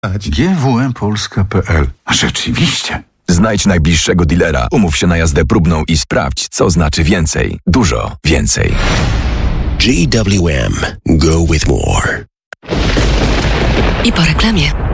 gwmpolska.pl. Rzeczywiście. Znajdź najbliższego dealera, umów się na jazdę próbną i sprawdź, co znaczy więcej. Dużo więcej. GWM. Go with more. I po reklamie.